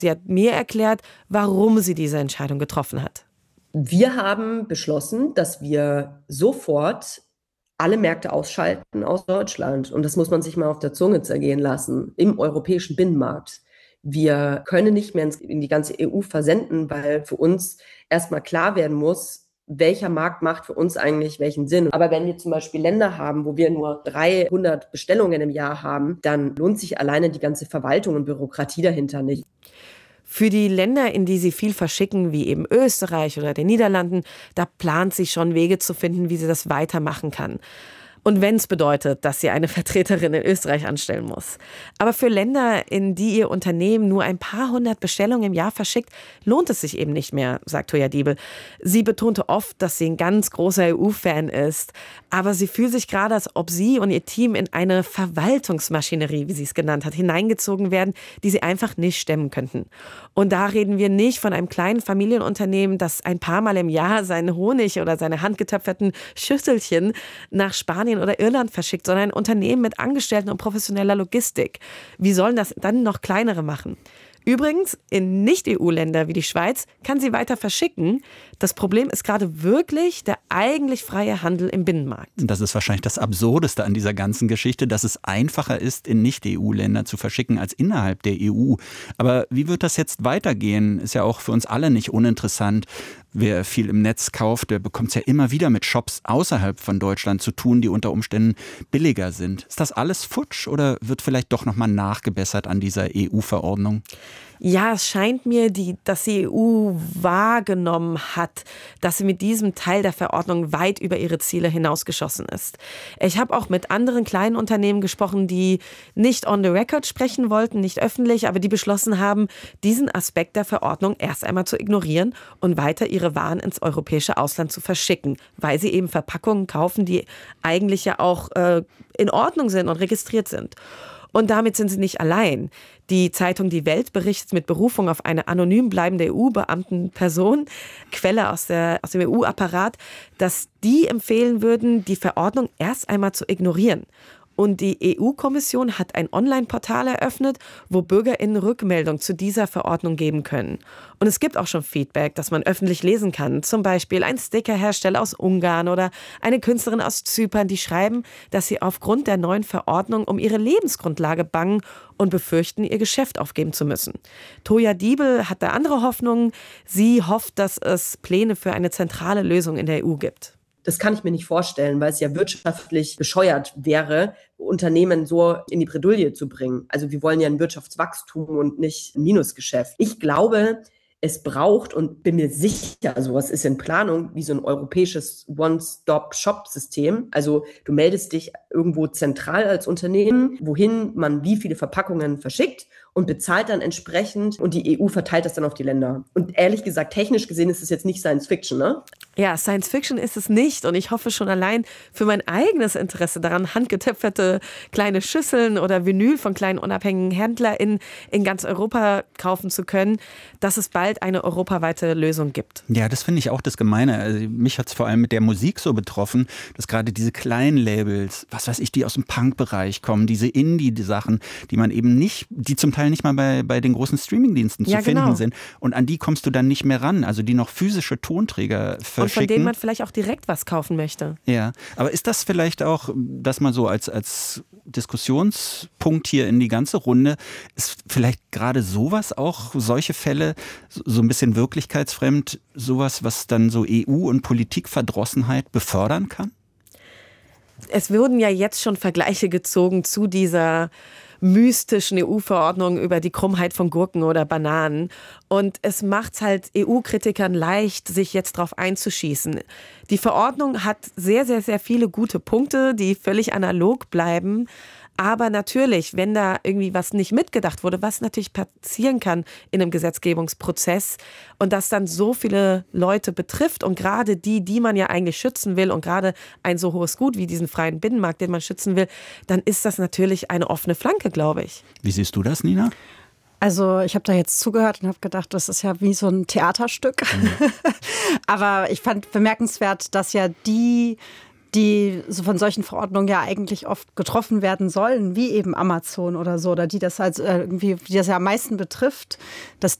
Sie hat mir erklärt, warum sie diese Entscheidung getroffen hat. Wir haben beschlossen, dass wir sofort alle Märkte ausschalten aus Deutschland. Und das muss man sich mal auf der Zunge zergehen lassen, im europäischen Binnenmarkt. Wir können nicht mehr in die ganze EU versenden, weil für uns erstmal klar werden muss, welcher Markt macht für uns eigentlich welchen Sinn. Aber wenn wir zum Beispiel Länder haben, wo wir nur 300 Bestellungen im Jahr haben, dann lohnt sich alleine die ganze Verwaltung und Bürokratie dahinter nicht. Für die Länder, in die sie viel verschicken, wie eben Österreich oder den Niederlanden, da plant sie schon Wege zu finden, wie sie das weitermachen kann. Und wenn es bedeutet, dass sie eine Vertreterin in Österreich anstellen muss. Aber für Länder, in die ihr Unternehmen nur ein paar hundert Bestellungen im Jahr verschickt, lohnt es sich eben nicht mehr, sagt Toja Diebel. Sie betonte oft, dass sie ein ganz großer EU-Fan ist. Aber sie fühlt sich gerade, als ob sie und ihr Team in eine Verwaltungsmaschinerie, wie sie es genannt hat, hineingezogen werden, die sie einfach nicht stemmen könnten. Und da reden wir nicht von einem kleinen Familienunternehmen, das ein paar Mal im Jahr seinen Honig oder seine handgetöpferten Schüsselchen nach Spanien oder Irland verschickt, sondern ein Unternehmen mit Angestellten und professioneller Logistik. Wie sollen das dann noch kleinere machen? Übrigens, in Nicht-EU-Länder wie die Schweiz kann sie weiter verschicken. Das Problem ist gerade wirklich der eigentlich freie Handel im Binnenmarkt. Das ist wahrscheinlich das Absurdeste an dieser ganzen Geschichte, dass es einfacher ist, in Nicht-EU-Länder zu verschicken als innerhalb der EU. Aber wie wird das jetzt weitergehen? Ist ja auch für uns alle nicht uninteressant. Wer viel im Netz kauft, der bekommt es ja immer wieder mit Shops außerhalb von Deutschland zu tun, die unter Umständen billiger sind. Ist das alles futsch oder wird vielleicht doch nochmal nachgebessert an dieser EU-Verordnung? Ja, es scheint mir, dass die EU wahrgenommen hat, dass sie mit diesem Teil der Verordnung weit über ihre Ziele hinausgeschossen ist. Ich habe auch mit anderen kleinen Unternehmen gesprochen, die nicht on the record sprechen wollten, nicht öffentlich, aber die beschlossen haben, diesen Aspekt der Verordnung erst einmal zu ignorieren und weiter ihre Waren ins europäische Ausland zu verschicken, weil sie eben Verpackungen kaufen, die eigentlich ja auch in Ordnung sind und registriert sind. Und damit sind sie nicht allein. Die Zeitung Die Welt berichtet mit Berufung auf eine anonym bleibende EU-Beamtenperson, Quelle aus dem EU-Apparat, dass die empfehlen würden, die Verordnung erst einmal zu ignorieren. Und die EU-Kommission hat ein Online-Portal eröffnet, wo BürgerInnen Rückmeldung zu dieser Verordnung geben können. Und es gibt auch schon Feedback, das man öffentlich lesen kann. Zum Beispiel ein Stickerhersteller aus Ungarn oder eine Künstlerin aus Zypern, die schreiben, dass sie aufgrund der neuen Verordnung um ihre Lebensgrundlage bangen und befürchten, ihr Geschäft aufgeben zu müssen. Toja Diebel hat da andere Hoffnungen. Sie hofft, dass es Pläne für eine zentrale Lösung in der EU gibt. Das kann ich mir nicht vorstellen, weil es ja wirtschaftlich bescheuert wäre, Unternehmen so in die Bredouille zu bringen. Also wir wollen ja ein Wirtschaftswachstum und nicht ein Minusgeschäft. Ich glaube, es braucht und bin mir sicher, sowas ist in Planung, wie so ein europäisches One-Stop-Shop-System. Also du meldest dich irgendwo zentral als Unternehmen, wohin man wie viele Verpackungen verschickt und bezahlt dann entsprechend und die EU verteilt das dann auf die Länder. Und ehrlich gesagt, technisch gesehen ist es jetzt nicht Science Fiction, ne? Ja, Science Fiction ist es nicht und ich hoffe schon allein für mein eigenes Interesse daran, handgetöpferte kleine Schüsseln oder Vinyl von kleinen unabhängigen HändlerInnen in ganz Europa kaufen zu können, dass es bald eine europaweite Lösung gibt. Ja, das finde ich auch das Gemeine. Also mich hat es vor allem mit der Musik so betroffen, dass gerade diese kleinen Labels, was weiß ich, die aus dem Punk-Bereich kommen, diese Indie-Sachen, die man eben nicht, die zum Teil nicht mal bei den großen Streamingdiensten zu finden sind. Und an die kommst du dann nicht mehr ran. Also die noch physische Tonträger verschicken. Und von denen man vielleicht auch direkt was kaufen möchte. Ja, aber ist das vielleicht auch, dass man so als Diskussionspunkt hier in die ganze Runde, ist vielleicht gerade sowas auch, solche Fälle, so ein bisschen wirklichkeitsfremd, sowas, was dann so EU- und Politikverdrossenheit befördern kann? Es wurden ja jetzt schon Vergleiche gezogen zu dieser mystischen EU-Verordnung über die Krummheit von Gurken oder Bananen. Und es macht es halt EU-Kritikern leicht, sich jetzt drauf einzuschießen. Die Verordnung hat sehr, sehr, sehr viele gute Punkte, die völlig analog bleiben. Aber natürlich, wenn da irgendwie was nicht mitgedacht wurde, was natürlich passieren kann in einem Gesetzgebungsprozess und das dann so viele Leute betrifft und gerade die man ja eigentlich schützen will und gerade ein so hohes Gut wie diesen freien Binnenmarkt, den man schützen will, dann ist das natürlich eine offene Flanke, glaube ich. Wie siehst du das, Nina? Also ich habe da jetzt zugehört und habe gedacht, das ist ja wie so ein Theaterstück. Aber ich fand bemerkenswert, dass ja die die so von solchen Verordnungen ja eigentlich oft getroffen werden sollen, wie eben Amazon oder so, oder die das halt irgendwie, die das ja am meisten betrifft, dass